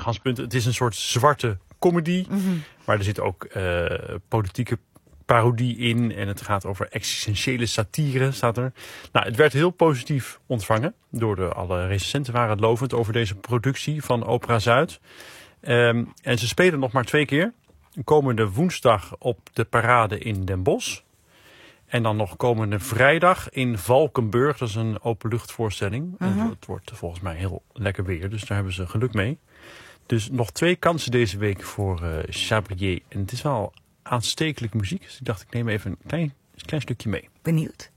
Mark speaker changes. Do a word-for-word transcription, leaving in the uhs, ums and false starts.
Speaker 1: uitgangspunt. Het is een soort zwarte comedy. Mm-hmm. Maar er zit ook uh, politieke parodie in. En het gaat over existentiële satire, staat er. Nou, het werd heel positief ontvangen. Door de, alle recensenten waren het lovend over deze productie van Opera Zuid. Um, en ze spelen nog maar twee keer. Komende woensdag op de parade in Den Bosch. En dan nog komende vrijdag in Valkenburg. Dat is een openluchtvoorstelling. Uh-huh. En het wordt volgens mij heel lekker weer. Dus daar hebben ze geluk mee. Dus nog twee kansen deze week voor uh, Chabrier. En het is wel aanstekelijk muziek. Dus ik dacht, ik neem even een klein, een klein stukje mee.
Speaker 2: Benieuwd.